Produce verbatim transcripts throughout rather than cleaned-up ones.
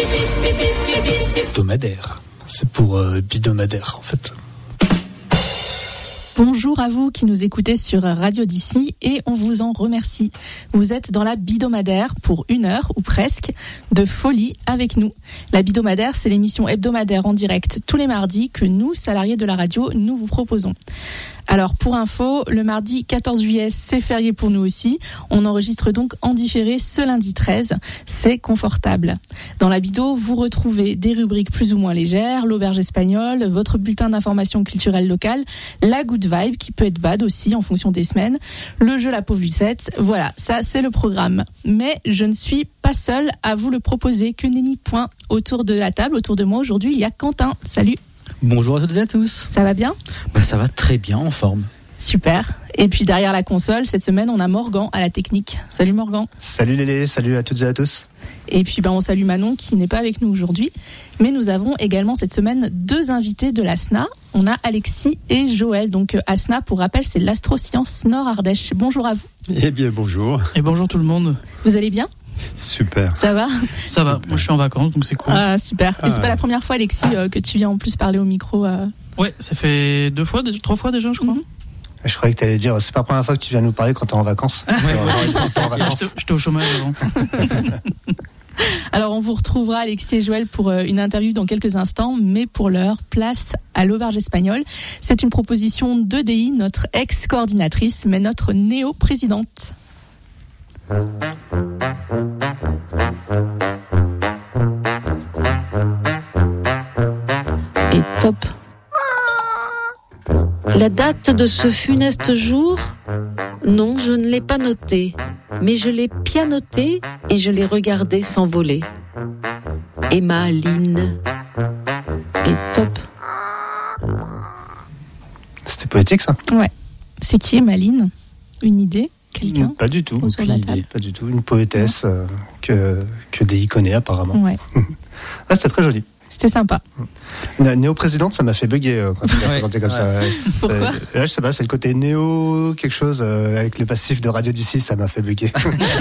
Hebdomadaire. C'est pour euh, bidomadaire en fait. Bonjour à vous qui nous écoutez sur Radio d'ici et on vous en remercie. Vous êtes dans la bidomadaire pour une heure ou presque de folie avec nous. La bidomadaire, c'est l'émission hebdomadaire en direct tous les mardis que nous, salariés de la radio, nous vous proposons. Alors pour info, le mardi quatorze juillet, c'est férié pour nous aussi. On enregistre donc en différé ce lundi treize. C'est confortable. Dans la bido, vous retrouvez des rubriques plus ou moins légères, l'auberge espagnole, votre bulletin d'information culturelle locale, la good vibe qui peut être bad aussi en fonction des semaines, le jeu La Pauvre Lucette. Voilà, ça c'est le programme. Mais je ne suis pas seule à vous le proposer, que nenni point. Autour de la table, autour de moi aujourd'hui, il y a Quentin. Salut. Bonjour à toutes et à tous. Ça va bien ? Bah, ça va très bien, en forme. Super. Et puis derrière la console, cette semaine, on a Morgan à la technique. Salut Morgan. Salut Lélé, salut à toutes et à tous. Et puis ben, on salue Manon qui n'est pas avec nous aujourd'hui. Mais nous avons également cette semaine deux invités de l'A S N A. On a Alexis et Joël. Donc A S N A, pour rappel, c'est l'Astroscience Nord Ardèche. Bonjour à vous. Eh bien bonjour. Et bonjour tout le monde. Vous allez bien ? Super. Ça va ? Ça va, moi je suis en vacances donc c'est cool. Ah super. Et Ah. c'est pas la première fois Alexis euh, que tu viens en plus parler au micro. Euh... Ouais, ça fait deux fois, trois fois déjà je crois. Mhm. Je croyais que t'allais dire, c'est pas la première fois que tu viens nous parler quand t'es en vacances. Ouais, Alors, ouais, j'étais en vacances. J'étais, j'étais au chômage avant. Alors on vous retrouvera Alexis et Joël pour euh, une interview dans quelques instants, mais pour l'heure, place à l'auberge espagnole. C'est une proposition d'E D I, notre ex-coordinatrice, mais notre néo-présidente. Et top. La date de ce funeste jour ? Non, je ne l'ai pas noté, mais je l'ai pianoté et je l'ai regardé s'envoler. Emma Line. Et top. C'était poétique ça ? Ouais. C'est qui Maline ? Une idée ? Quelqu'un ? Pas du tout. Autour de la Aucune table. idée. Pas du tout. Une poétesse euh, que, que D I connaît apparemment. Ouais. Ah, c'était très joli. C'était sympa. Une néo-présidente, ça m'a fait bugger euh, quand tu l'as Ouais. présenté comme ça. Ouais. Pourquoi ? Euh, Là, je sais pas, c'est le côté néo quelque chose euh, avec le passif de Radio d'ici, ça m'a fait bugger.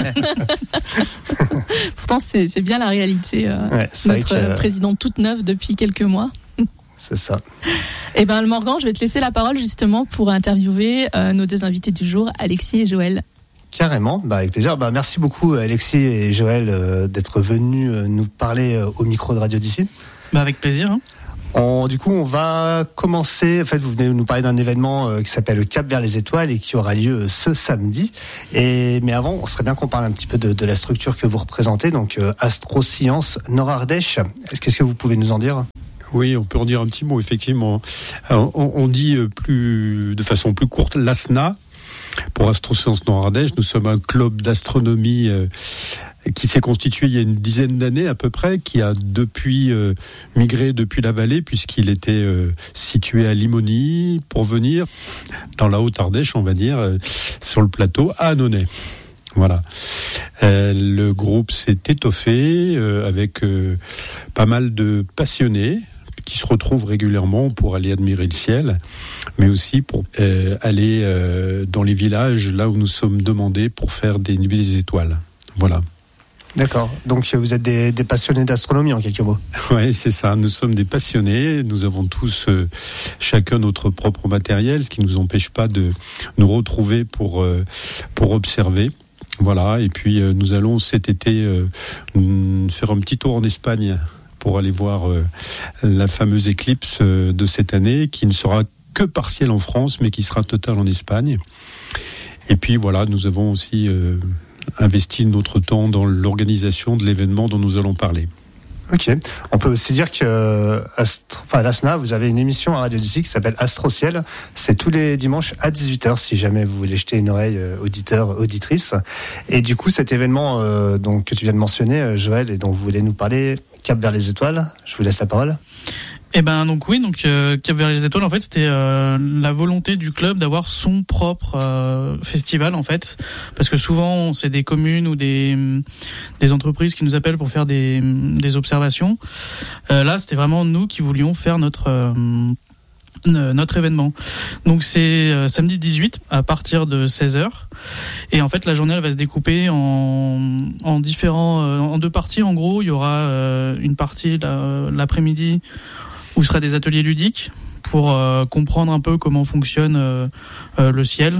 Pourtant, c'est, c'est bien la réalité. Euh, Ouais, c'est vrai notre que, euh, euh, présidente toute neuve depuis quelques mois. c'est ça. Eh ben, le Morgan, je vais te laisser la parole justement pour interviewer euh, nos deux invités du jour, Alexis et Joël. Carrément, bah avec plaisir. Bah merci beaucoup Alexis et Joël euh, d'être venus euh, nous parler euh, au micro de Radio d'ici. Bah avec plaisir. Hein. On, du coup, on va commencer. En fait, vous venez nous parler d'un événement euh, qui s'appelle le Cap vers les étoiles et qui aura lieu euh, ce samedi. Et mais avant, on serait bien qu'on parle un petit peu de, de la structure que vous représentez, donc euh, Astroscience Nord Ardèche. Est-ce qu'est-ce que vous pouvez nous en dire ? Oui, on peut en dire un petit mot, effectivement. Alors, on, on dit plus, de façon plus courte l'A S N A. Pour Astroscience Nord Ardèche, nous sommes un club d'astronomie euh, qui s'est constitué il y a une dizaine d'années à peu près, qui a depuis euh, migré depuis la vallée, puisqu'il était euh, situé à Limony, pour venir dans la Haute-Ardèche, on va dire, euh, sur le plateau, à Annonay. Voilà. Euh, le groupe s'est étoffé euh, avec euh, pas mal de passionnés qui se retrouvent régulièrement pour aller admirer le ciel, mais aussi pour euh, aller euh, dans les villages, là où nous sommes demandés pour faire des nuits des étoiles. Voilà. D'accord. Donc vous êtes des, des passionnés d'astronomie en quelques mots. Ouais, c'est ça. Nous sommes des passionnés. Nous avons tous euh, chacun notre propre matériel, ce qui ne nous empêche pas de nous retrouver pour euh, pour observer. Voilà. Et puis euh, nous allons cet été euh, faire un petit tour en Espagne pour aller voir euh, la fameuse éclipse euh, de cette année, qui ne sera que partielle en France, mais qui sera totale en Espagne. Et puis voilà, nous avons aussi euh, investi notre temps dans l'organisation de l'événement dont nous allons parler. Ok. On peut aussi dire que Astro, enfin, à l'A S N A, vous avez une émission à Radio d'ici qui s'appelle Astrociel. C'est tous les dimanches à dix-huit heures, si jamais vous voulez jeter une oreille, euh, auditeur, auditrice. Et du coup, cet événement euh, donc, que tu viens de mentionner, euh, Joël, et dont vous voulez nous parler, Cap vers les étoiles, je vous laisse la parole. Eh ben donc oui, donc euh, Cap vers les étoiles, en fait, c'était euh, la volonté du club d'avoir son propre euh, festival, en fait, parce que souvent c'est des communes ou des des entreprises qui nous appellent pour faire des des observations. Euh, là, c'était vraiment nous qui voulions faire notre euh, notre événement. Donc c'est euh, samedi dix-huit à partir de seize heures. Et en fait la journée elle va se découper en, en différents euh, en deux parties en gros. Il y aura euh, une partie la, l'après-midi où ce sera des ateliers ludiques pour euh, comprendre un peu comment fonctionne euh, euh, le ciel.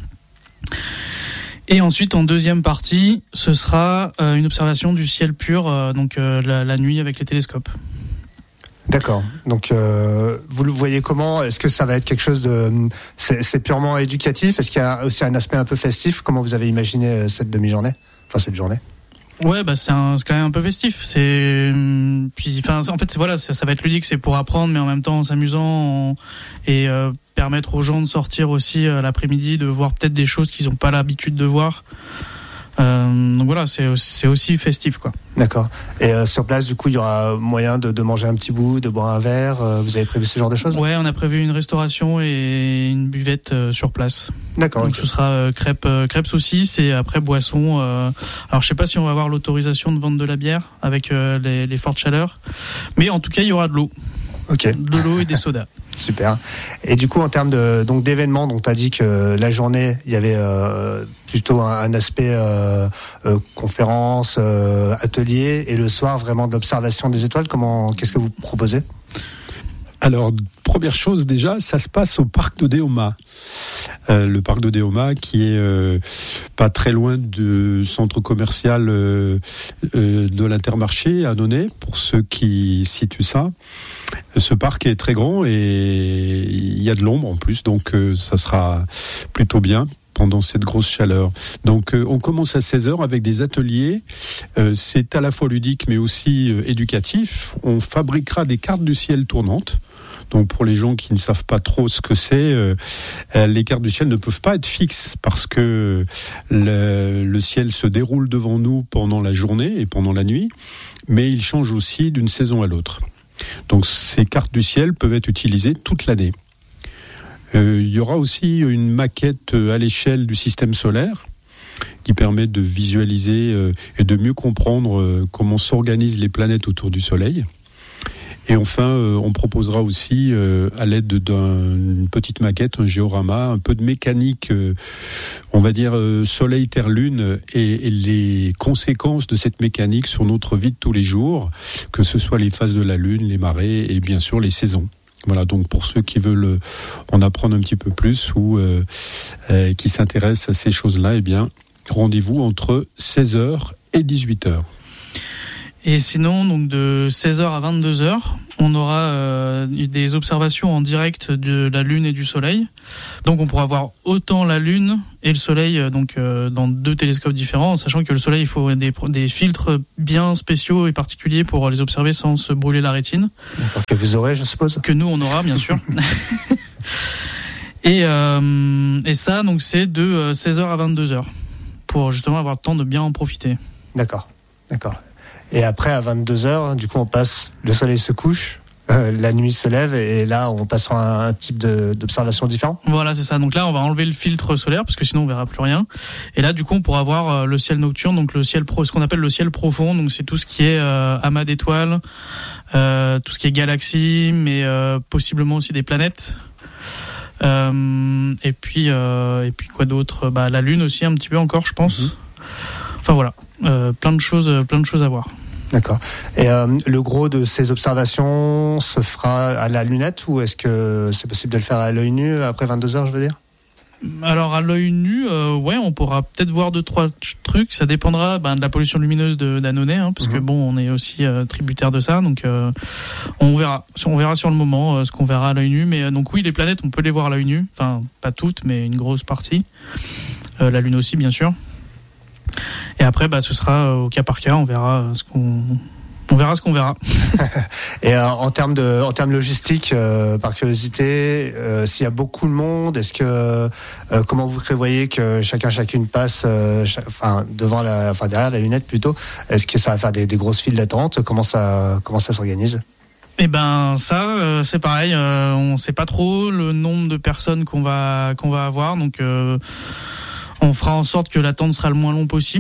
Et ensuite en deuxième partie ce sera euh, une observation du ciel pur euh, donc euh, la, la nuit avec les télescopes. D'accord. Donc, euh, vous le voyez comment ? Est-ce que ça va être quelque chose de... C'est, c'est purement éducatif ? Est-ce qu'il y a aussi un aspect un peu festif ? Comment vous avez imaginé cette demi-journée ? Enfin, cette journée ? Ouais, bah c'est, un, c'est quand même un peu festif. C'est puis, enfin, en fait, c'est, voilà, ça, ça va être ludique, c'est pour apprendre, mais en même temps en s'amusant en, et euh, permettre aux gens de sortir aussi euh, l'après-midi, de voir peut-être des choses qu'ils n'ont pas l'habitude de voir. Euh, donc voilà, c'est, c'est aussi festif, quoi. D'accord. Et euh, sur place, du coup, il y aura moyen de, de manger un petit bout, de boire un verre. Euh, vous avez prévu ce genre de choses ? Ouais, on a prévu une restauration et une buvette euh, sur place. D'accord. Donc Okay. ce sera euh, crêpes, euh, crêpes saucisses et après boisson. Euh, alors je sais pas si on va avoir l'autorisation de vendre de la bière avec euh, les, les fortes chaleurs, mais en tout cas il y aura de l'eau. Ok. De l'eau et des sodas. Super. Et du coup, en termes de donc d'événements, donc t'as dit que la journée, il y avait euh, plutôt un, un aspect euh, euh, conférence, euh, atelier, et le soir vraiment de l'observation des étoiles. Comment, qu'est-ce que vous proposez ? Alors, première chose déjà, ça se passe au parc de Déoma. Euh, le parc de Déoma qui est euh, pas très loin du centre commercial euh, euh, de l'Intermarché à Nonay, pour ceux qui situent ça. Ce parc est très grand et il y a de l'ombre en plus, donc euh, ça sera plutôt bien pendant cette grosse chaleur. Donc euh, on commence à seize heures avec des ateliers. Euh, c'est à la fois ludique mais aussi euh, éducatif. On fabriquera des cartes du ciel tournantes. Donc pour les gens qui ne savent pas trop ce que c'est, euh, les cartes du ciel ne peuvent pas être fixes parce que le, le ciel se déroule devant nous pendant la journée et pendant la nuit, mais il change aussi d'une saison à l'autre. Donc ces cartes du ciel peuvent être utilisées toute l'année. Euh, il y aura aussi une maquette à l'échelle du système solaire qui permet de visualiser euh, et de mieux comprendre euh, comment s'organisent les planètes autour du Soleil. Et enfin, euh, on proposera aussi, euh, à l'aide d'une petite maquette, un géorama, un peu de mécanique, euh, on va dire euh, Soleil, Terre, Lune, et, et les conséquences de cette mécanique sur notre vie de tous les jours, que ce soit les phases de la Lune, les marées et bien sûr les saisons. Voilà, donc pour ceux qui veulent en apprendre un petit peu plus ou euh, euh, qui s'intéressent à ces choses-là, eh bien, rendez-vous entre seize heures et dix-huit heures. Et sinon, donc de seize heures à vingt-deux heures, on aura euh, des observations en direct de la Lune et du Soleil. Donc on pourra voir autant la Lune et le Soleil euh, donc euh, dans deux télescopes différents, en sachant que le Soleil, il faut des, des filtres bien spéciaux et particuliers pour les observer sans se brûler la rétine. D'accord, que vous aurez, je suppose. Que nous, on aura, bien sûr. et, euh, et ça, donc c'est de seize heures à vingt-deux heures, pour justement avoir le temps de bien en profiter. D'accord, d'accord. Et après, à vingt-deux heures, du coup, on passe, le soleil se couche, euh, la nuit se lève, et là, on passe sur un, un type de, d'observation différent. Voilà, c'est ça. Donc là, on va enlever le filtre solaire, parce que sinon, on verra plus rien. Et là, du coup, on pourra voir le ciel nocturne, donc le ciel pro, ce qu'on appelle le ciel profond. Donc c'est tout ce qui est euh, amas d'étoiles, euh, tout ce qui est galaxies, mais euh, possiblement aussi des planètes. Euh, et puis, euh, et puis quoi d'autre ? Bah, la Lune aussi, un petit peu encore, je pense. Mm-hmm. Enfin voilà, euh, plein de choses, plein de choses à voir. D'accord. Et euh, le gros de ces observations se fera à la lunette ou est-ce que c'est possible de le faire à l'œil nu après vingt-deux heures, je veux dire ? Alors à l'œil nu, euh, ouais, on pourra peut-être voir deux trois trucs. Ça dépendra ben, de la pollution lumineuse de d'Annonay, hein, parce mmh. que bon, on est aussi euh, tributaire de ça, donc euh, on verra. On verra sur le moment euh, ce qu'on verra à l'œil nu. Mais euh, donc oui, les planètes, on peut les voir à l'œil nu. Enfin, pas toutes, mais une grosse partie. Euh, la Lune aussi, bien sûr. Et après, bah, ce sera au cas par cas. On verra ce qu'on, on verra ce qu'on verra. Et euh, en termes de, en termes logistiques, euh, par curiosité, euh, s'il y a beaucoup de monde, est-ce que, euh, comment vous prévoyez que chacun chacune passe, euh, cha- enfin devant la, enfin derrière la lunette plutôt, est-ce que ça va faire des, des grosses files d'attente ? Comment ça, comment ça s'organise ? Eh ben ça, euh, c'est pareil. Euh, on sait pas trop le nombre de personnes qu'on va qu'on va avoir, donc. Euh, On fera en sorte que l'attente sera le moins long possible.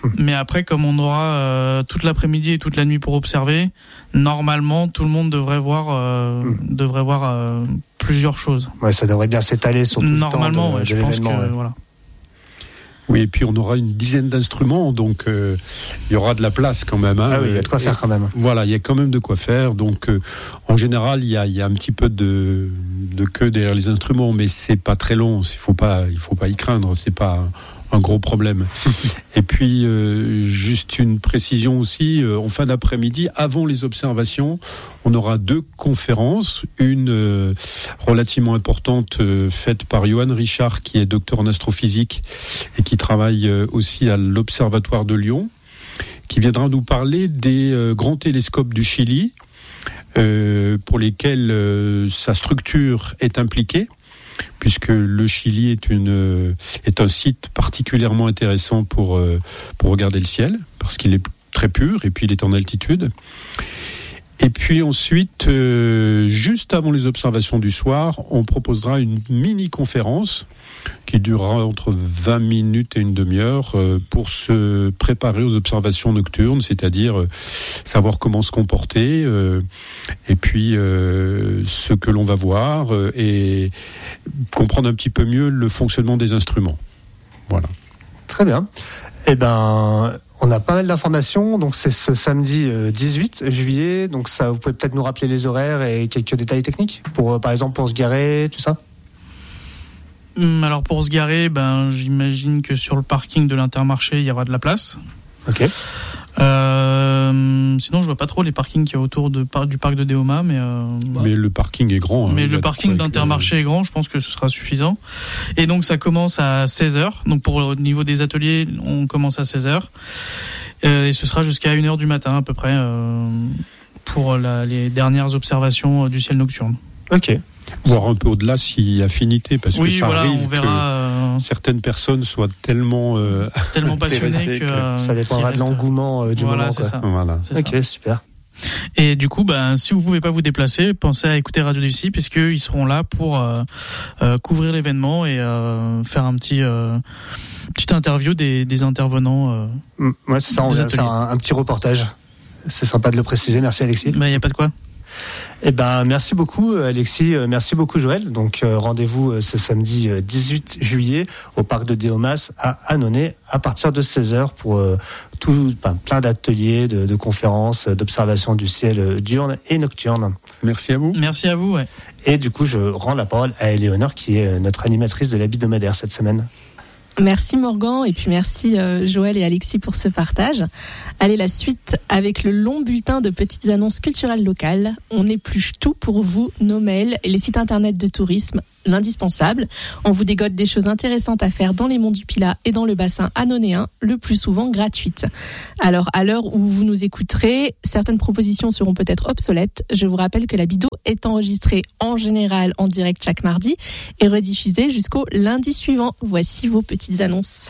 Mais après, comme on aura euh, toute l'après-midi et toute la nuit pour observer, normalement, tout le monde devrait voir, euh, mmh. devrait voir euh, plusieurs choses. Ouais, ça devrait bien s'étaler sur tout normalement, le temps de, ouais, de je pense que, ouais. voilà. Oui, et puis on aura une dizaine d'instruments, donc euh, il y aura de la place quand même. Hein. Ah oui, il y a de quoi faire quand même. Voilà, il y a quand même de quoi faire. Donc euh, en général, il y a, il y a un petit peu de, de queue derrière les instruments, mais c'est pas très long. Il faut pas, il faut pas y craindre. C'est pas un gros problème. Et puis euh, juste une précision aussi, euh, en fin d'après-midi, avant les observations, on aura deux conférences, une euh, relativement importante euh, faite par Johan Richard, qui est docteur en astrophysique et qui travaille euh, aussi à l'Observatoire de Lyon, qui viendra nous parler des euh, grands télescopes du Chili, euh, pour lesquels euh, sa structure est impliquée, puisque le Chili est une est un site particulièrement intéressant pour euh, pour regarder le ciel, parce qu'il est très pur et puis il est en altitude. Et puis ensuite, euh, juste avant les observations du soir, on proposera une mini-conférence qui durera entre vingt minutes et une demi-heure euh, pour se préparer aux observations nocturnes, c'est-à-dire euh, savoir comment se comporter, euh, et puis euh, ce que l'on va voir, euh, et comprendre un petit peu mieux le fonctionnement des instruments. Voilà. Très bien. Eh ben, on a pas mal d'informations. Donc c'est ce samedi dix-huit juillet. Donc ça, vous pouvez peut-être nous rappeler les horaires et quelques détails techniques pour, par exemple, pour se garer, tout ça. Alors pour se garer, ben j'imagine que sur le parking de l'Intermarché, il y aura de la place. Ok. Euh, sinon, je vois pas trop les parkings qu'il y a autour de, du parc de Déoma, mais. Euh, mais le parking est grand. Mais hein, le parking d'Intermarché le... est grand, je pense que ce sera suffisant. Et donc ça commence à seize heures. Donc pour au niveau des ateliers, on commence à seize heures. Euh, et ce sera jusqu'à une heure du matin à peu près euh, pour la, les dernières observations du ciel nocturne. Ok. Voir un peu au-delà si affinité, parce oui, que ça voilà, arrive on verra, que euh... certaines personnes soient tellement euh, tellement passionnées que, que ça dépendra de l'engouement euh, du voilà, moment. C'est quoi. ça. Voilà. C'est ok, ça. Super. Et du coup, ben, si vous pouvez pas vous déplacer, pensez à écouter Radio D C, puisqu'ils seront là pour euh, euh, couvrir l'événement et euh, faire un petit euh, petite interview des, des intervenants. Euh, mmh, ouais, c'est ça. On va faire un, un petit reportage. C'est sympa de le préciser. Merci Alexis. Ben, y a pas de quoi. Eh ben, merci beaucoup Alexis, merci beaucoup Joël. Donc euh, rendez-vous ce samedi dix-huit juillet au parc de Déomas à Annonay à partir de seize heures pour euh, tout, enfin, plein d'ateliers, de, de conférences, d'observations du ciel diurne et nocturne. Merci à vous. Merci à vous. Ouais. Et du coup, je rends la parole à Éléonore qui est notre animatrice de l'hebdomadaire cette semaine. Merci Morgan et puis merci euh, Joël et Alexis pour ce partage. Allez, la suite avec le long bulletin de petites annonces culturelles locales. On épluche tout pour vous, nos mails et les sites internet de tourisme, l'indispensable. On vous dégote des choses intéressantes à faire dans les monts du Pilat et dans le bassin annonéen, le plus souvent gratuites. Alors, à l'heure où vous nous écouterez, certaines propositions seront peut-être obsolètes. Je vous rappelle que la Bido est enregistrée en général en direct chaque mardi et rediffusée jusqu'au lundi suivant. Voici vos petites annonces.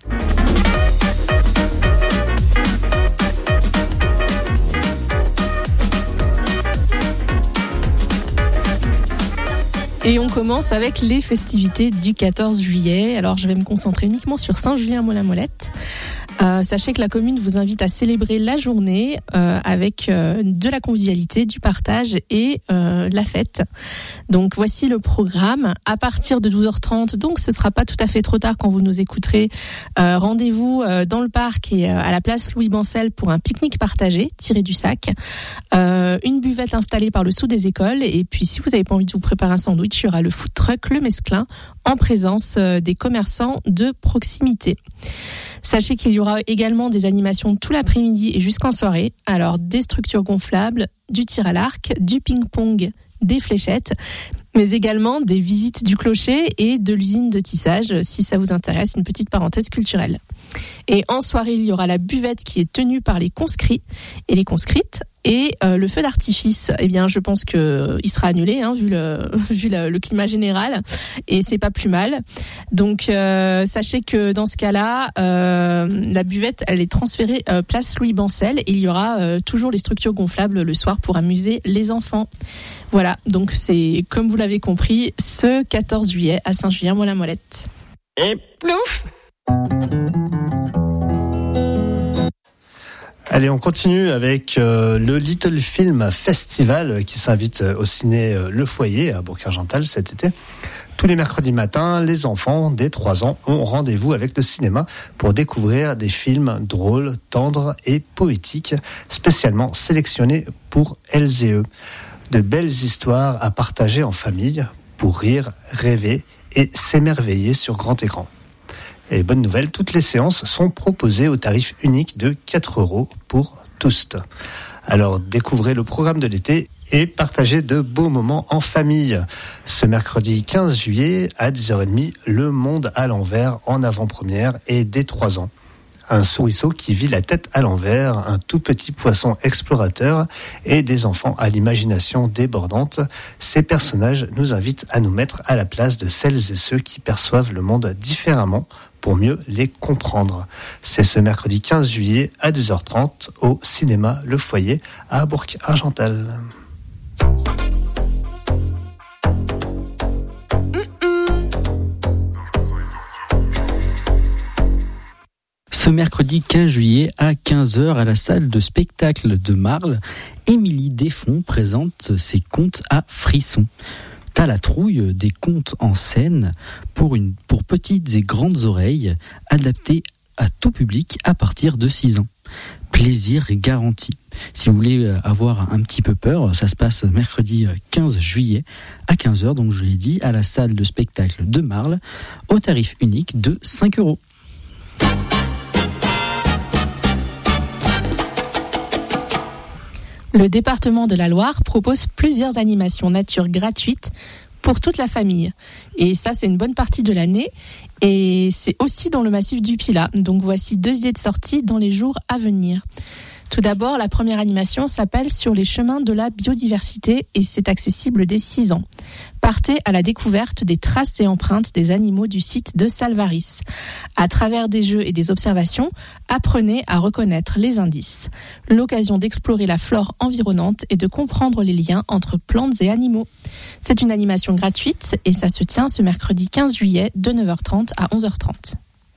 Et on commence avec les festivités du quatorze juillet. Alors je vais me concentrer uniquement sur Saint-Julien-Molin-Molette. Euh, sachez que la commune vous invite à célébrer la journée euh, avec euh, de la convivialité, du partage et euh, la fête. Donc voici le programme. À partir de douze heures trente, donc ce sera pas tout à fait trop tard quand vous nous écouterez. Euh, rendez-vous euh, dans le parc et euh, à la place Louis Bancel pour un pique-nique partagé, tiré du sac. Euh, une buvette installée par le sous des écoles. Et puis si vous n'avez pas envie de vous préparer un sandwich, il y aura le food truck, le Mesclin, en présence euh, des commerçants de proximité. Sachez qu'il y aura également des animations tout l'après-midi et jusqu'en soirée. Alors, des structures gonflables, du tir à l'arc, du ping-pong, des fléchettes, mais également des visites du clocher et de l'usine de tissage, si ça vous intéresse, une petite parenthèse culturelle. Et en soirée, il y aura la buvette qui est tenue par les conscrits et les conscrites. Et euh, le feu d'artifice, eh bien, je pense que euh, il sera annulé, hein, vu le vu le, le climat général, et c'est pas plus mal. Donc, euh, sachez que dans ce cas-là, euh, la buvette, elle est transférée euh, place Louis Bancel, et il y aura euh, toujours les structures gonflables le soir pour amuser les enfants. Voilà, donc c'est comme vous l'avez compris, ce quatorze juillet à Saint-Julien-Molin-Molette. Et plouf. Allez, on continue avec euh, le Little Film Festival qui s'invite au ciné euh, Le Foyer à Bourg-Argental cet été. Tous les mercredis matins, les enfants dès trois ans ont rendez-vous avec le cinéma pour découvrir des films drôles, tendres et poétiques, spécialement sélectionnés pour elles et eux. De belles histoires à partager en famille pour rire, rêver et s'émerveiller sur grand écran. Et bonne nouvelle, toutes les séances sont proposées au tarif unique de quatre euros pour tous. Alors découvrez le programme de l'été et partagez de beaux moments en famille. Ce mercredi quinze juillet à dix heures trente, Le Monde à l'envers en avant-première et dès trois ans. Un souriceau qui vit la tête à l'envers, un tout petit poisson explorateur et des enfants à l'imagination débordante. Ces personnages nous invitent à nous mettre à la place de celles et ceux qui perçoivent le monde différemment pour mieux les comprendre. C'est ce mercredi quinze juillet à dix heures trente au cinéma Le Foyer à Bourg-Argental. Ce mercredi quinze juillet à quinze heures à la salle de spectacle de Marle, Émilie Desfonds présente ses contes à frissons. T'as la trouille des contes en scène pour, une, pour petites et grandes oreilles, adaptés à tout public à partir de six ans. Plaisir garanti. Si vous voulez avoir un petit peu peur, ça se passe mercredi quinze juillet à quinze heures, donc je l'ai dit, à la salle de spectacle de Marle, au tarif unique de cinq euros. Le département de la Loire propose plusieurs animations nature gratuites pour toute la famille. Et ça, c'est une bonne partie de l'année. Et c'est aussi dans le massif du Pilat. Donc voici deux idées de sortie dans les jours à venir. Tout d'abord, la première animation s'appelle Sur les chemins de la biodiversité et c'est accessible dès six ans. Partez à la découverte des traces et empreintes des animaux du site de Salvaris. À travers des jeux et des observations, apprenez à reconnaître les indices. L'occasion d'explorer la flore environnante et de comprendre les liens entre plantes et animaux. C'est une animation gratuite et ça se tient ce mercredi quinze juillet de neuf heures trente à onze heures trente.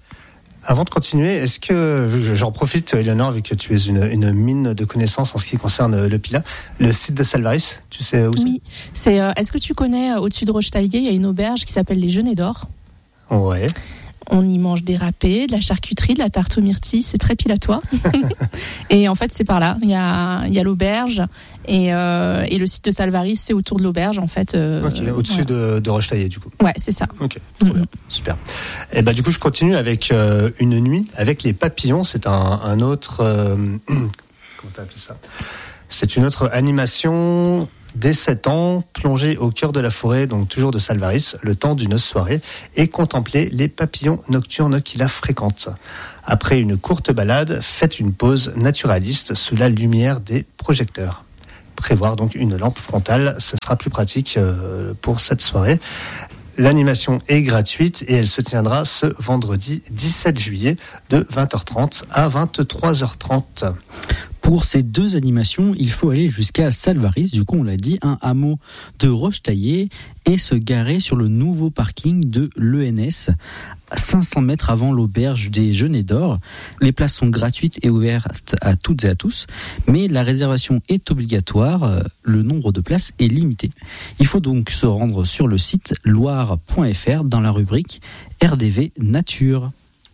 Avant de continuer, est-ce que, j'en profite, Eleonore, vu que tu es une, une mine de connaissances en ce qui concerne le Pilat, le site de Salvaris, tu sais où c'est ? Oui, c'est, euh, est-ce que tu connais, euh, au-dessus de Rochetaillé, il y a une auberge qui s'appelle les Genêts d'Or. Ouais. On y mange des râpés, de la charcuterie, de la tarte aux myrtilles, c'est très pilatois. Et en fait, c'est par là. Il y a, il y a l'auberge et, euh, et le site de Salvaris, c'est autour de l'auberge, en fait. Euh, ok, au-dessus voilà. de, de Rochetaillé, du coup. Ouais, c'est ça. Ok, très mm-hmm. bien, super. Et bah du coup, je continue avec euh, Une nuit avec les papillons. C'est un, un autre, euh, comment t'as appelé ça ? C'est une autre animation. Dès sept ans, plongez au cœur de la forêt, donc toujours de Salvaris, le temps d'une soirée, et contemplez les papillons nocturnes qui la fréquentent. Après une courte balade, faites une pause naturaliste sous la lumière des projecteurs. Prévoir donc une lampe frontale, ce sera plus pratique pour cette soirée. L'animation est gratuite et elle se tiendra ce vendredi dix-sept juillet de vingt heures trente à vingt-trois heures trente. Pour ces deux animations, il faut aller jusqu'à Salvaris, du coup on l'a dit, un hameau de Rochetaillé, et se garer sur le nouveau parking de l'E N S, cinq cents mètres avant l'auberge des Genêts d'Or. Les places sont gratuites et ouvertes à toutes et à tous, mais la réservation est obligatoire, le nombre de places est limité. Il faut donc se rendre sur le site loire point f r dans la rubrique R D V Nature.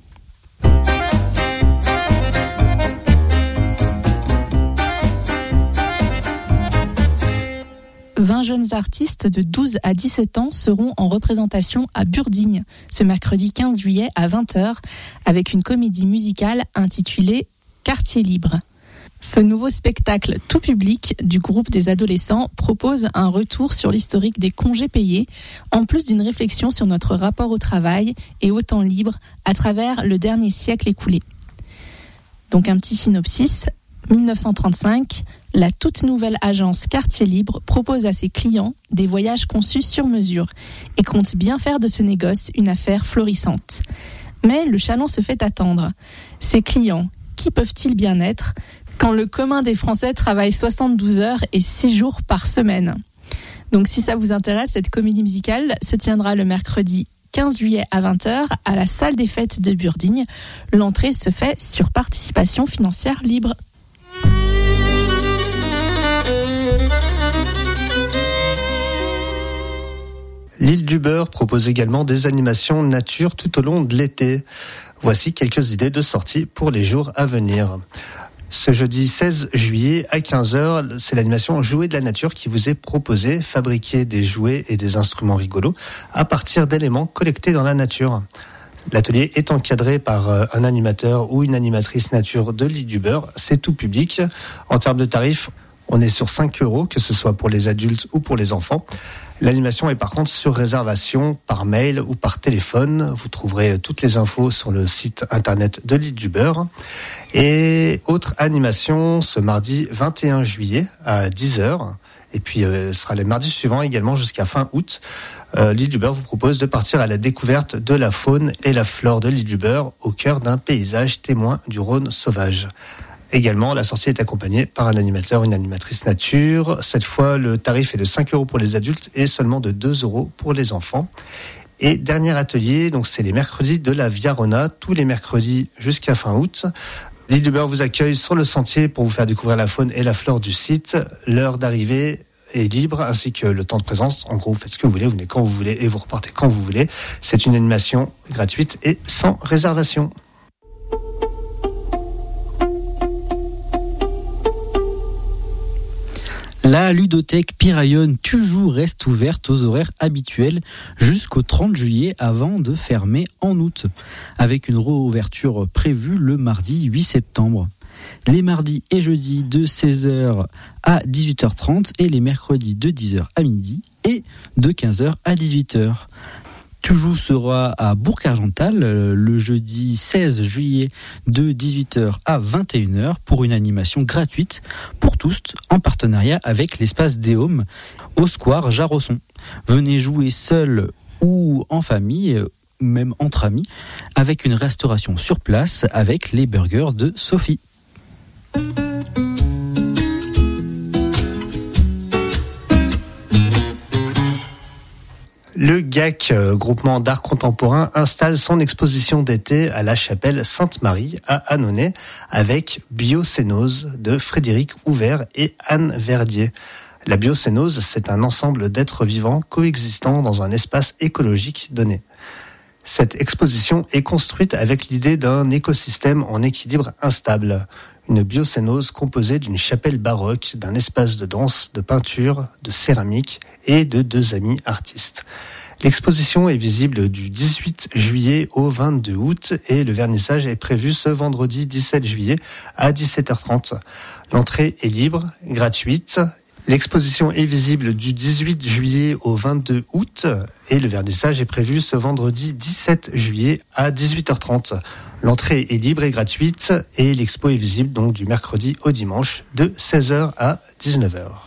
vingt jeunes artistes de douze à dix-sept ans seront en représentation à Burdignes ce mercredi quinze juillet à vingt heures avec une comédie musicale intitulée Quartier libre. Ce nouveau spectacle tout public du groupe des adolescents propose un retour sur l'historique des congés payés, en plus d'une réflexion sur notre rapport au travail et au temps libre à travers le dernier siècle écoulé. Donc un petit synopsis. dix-neuf cent trente-cinq, la toute nouvelle agence Quartier Libre propose à ses clients des voyages conçus sur mesure et compte bien faire de ce négoce une affaire florissante. Mais le chaland se fait attendre. Ses clients, qui peuvent-ils bien être quand le commun des Français travaille soixante-douze heures et six jours par semaine ? Donc si ça vous intéresse, cette comédie musicale se tiendra le mercredi quinze juillet à vingt heures à la salle des fêtes de Burdignes. L'entrée se fait sur participation financière libre. L'île du Beurre propose également des animations nature tout au long de l'été. Voici quelques idées de sorties pour les jours à venir. Ce jeudi seize juillet à quinze heures, c'est l'animation Jouets de la nature qui vous est proposée. Fabriquer des jouets et des instruments rigolos à partir d'éléments collectés dans la nature. L'atelier est encadré par un animateur ou une animatrice nature de l'île du Beurre. C'est tout public. En termes de tarifs, on est sur cinq euros, que ce soit pour les adultes ou pour les enfants. L'animation est par contre sur réservation par mail ou par téléphone. Vous trouverez toutes les infos sur le site internet de l'île du Beurre. Et autre animation ce mardi vingt et un juillet à dix heures. Et puis euh, ce sera les mardis suivants également jusqu'à fin août. Euh, l'île du Beurre vous propose de partir à la découverte de la faune et la flore de l'île du Beurre au cœur d'un paysage témoin du Rhône sauvage. Également, la sortie est accompagnée par un animateur, une animatrice nature. Cette fois, le tarif est de cinq euros pour les adultes et seulement de deux euros pour les enfants. Et dernier atelier, donc c'est les mercredis de la Viarona, tous les mercredis jusqu'à fin août. L'île du Beurre vous accueille sur le sentier pour vous faire découvrir la faune et la flore du site. L'heure d'arrivée est libre, ainsi que le temps de présence. En gros, vous faites ce que vous voulez, vous venez quand vous voulez et vous repartez quand vous voulez. C'est une animation gratuite et sans réservation. La ludothèque Piraillonne toujours reste ouverte aux horaires habituels jusqu'au trente juillet avant de fermer en août, avec une réouverture prévue le mardi huit septembre. Les mardis et jeudis de seize heures à dix-huit heures trente et les mercredis de dix heures à midi et de quinze heures à dix-huit heures. Toujours sera à Bourg-Argental le jeudi seize juillet de dix-huit heures à vingt et une heures pour une animation gratuite pour tous en partenariat avec l'espace Déôme au square Jarosson. Venez jouer seul ou en famille, même entre amis, avec une restauration sur place avec les burgers de Sophie. Le G A C, euh, groupement d'art contemporain, installe son exposition d'été à la chapelle Sainte-Marie à Annonay avec Biocénose de Frédéric Ouvert et Anne Verdier. La biocénose, c'est un ensemble d'êtres vivants coexistant dans un espace écologique donné. Cette exposition est construite avec l'idée d'un écosystème en équilibre instable. Une biocénose composée d'une chapelle baroque, d'un espace de danse, de peinture, de céramique et de deux amis artistes. L'exposition est visible du dix-huit juillet au vingt-deux août et le vernissage est prévu ce vendredi dix-sept juillet à dix-sept heures trente. L'entrée est libre, gratuite. L'exposition est visible du dix-huit juillet au vingt-deux août et le vernissage est prévu ce vendredi dix-sept juillet à dix-huit heures trente. L'entrée est libre et gratuite et l'expo est visible donc du mercredi au dimanche de seize heures à dix-neuf heures.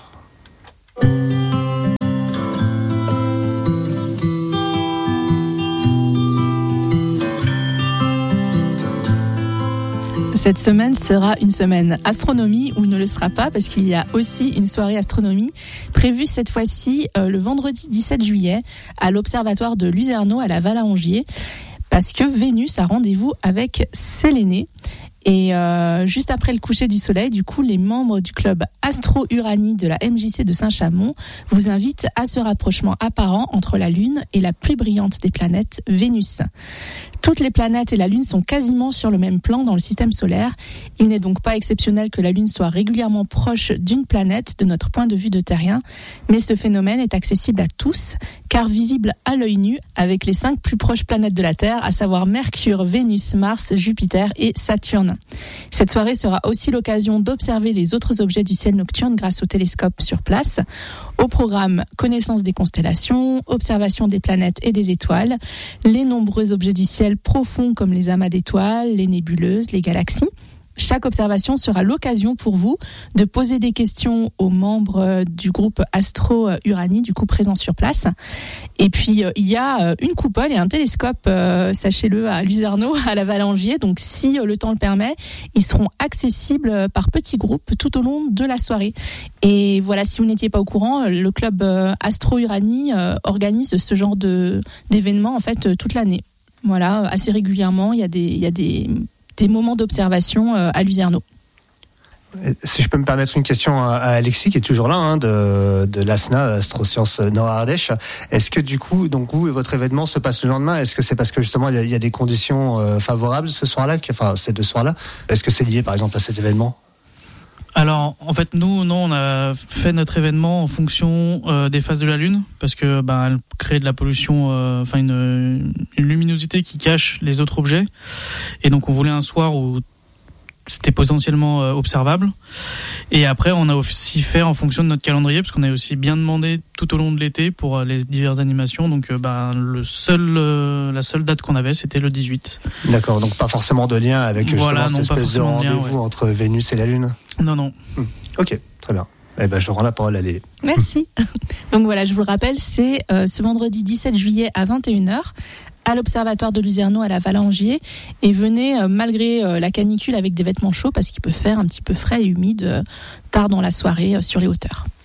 Cette semaine sera une semaine astronomie ou ne le sera pas parce qu'il y a aussi une soirée astronomie prévue cette fois-ci euh, le vendredi dix-sept juillet à l'observatoire de Luzerneau à la Vallaongier parce que Vénus a rendez-vous avec Séléné. Et euh, juste après le coucher du soleil, du coup, les membres du club Astro-Uranie de la M J C de Saint-Chamond vous invitent à ce rapprochement apparent entre la Lune et la plus brillante des planètes, Vénus. Toutes les planètes et la Lune sont quasiment sur le même plan dans le système solaire. Il n'est donc pas exceptionnel que la Lune soit régulièrement proche d'une planète de notre point de vue de terrien, mais ce phénomène est accessible à tous, car visible à l'œil nu avec les cinq plus proches planètes de la Terre, à savoir Mercure, Vénus, Mars, Jupiter et Saturne. Cette soirée sera aussi l'occasion d'observer les autres objets du ciel nocturne grâce au télescope sur place. Au programme, connaissance des constellations, observation des planètes et des étoiles, les nombreux objets du ciel profonds comme les amas d'étoiles, les nébuleuses, les galaxies. Chaque observation sera l'occasion pour vous de poser des questions aux membres du groupe Astro-Uranie, du coup présents sur place. Et puis, il y a une coupole et un télescope, euh, sachez-le, à Luzerneau, à la Vallaongier. Donc, si le temps le permet, ils seront accessibles par petits groupes tout au long de la soirée. Et voilà, si vous n'étiez pas au courant, le club Astro-Uranie euh, organise ce genre de, d'événements, en fait, toute l'année. Voilà, assez régulièrement, il y a des... Il y a des des moments d'observation à Luzerneau. Si je peux me permettre une question à Alexis, qui est toujours là, hein, de, de l'A S N A, Astrosciences Nord-Ardèche. Est-ce que du coup, donc vous et votre événement se passe le lendemain? Est-ce que c'est parce que justement il y a, il y a des conditions euh, favorables ce soir-là, enfin ces deux soirs-là? Est-ce que c'est lié par exemple à cet événement? Alors, en fait, nous, non, on a fait notre événement en fonction euh, des phases de la Lune, parce que ben, elle crée de la pollution, enfin euh, une, une luminosité qui cache les autres objets, et donc on voulait un soir où c'était potentiellement euh, observable. Et après, on a aussi fait en fonction de notre calendrier, parce qu'on a aussi bien demandé tout au long de l'été pour euh, les diverses animations. Donc, euh, ben, le seul, euh, la seule date qu'on avait, c'était le dix-huit. D'accord, donc pas forcément de lien avec justement voilà, cette non, espèce de rendez-vous lien, ouais. entre Vénus et la Lune. Non, non. Hum. Ok, très bien. Eh ben, je rends la parole à Lélie. Merci. Donc voilà, je vous le rappelle, c'est euh, ce vendredi dix-sept juillet à vingt et une heures à l'Observatoire de Luzerneau à la Valangier, et venez euh, malgré euh, la canicule avec des vêtements chauds parce qu'il peut faire un petit peu frais et humide euh, tard dans la soirée euh, sur les hauteurs.